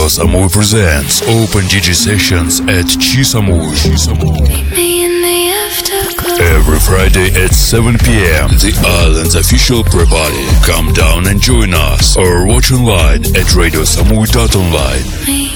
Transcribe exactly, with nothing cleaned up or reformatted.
Samui presents Open D J Sessions at Chi Samui. Every Friday at seven p.m. The island's official pre-party. Come down and join us or watch online at radio samui dot online.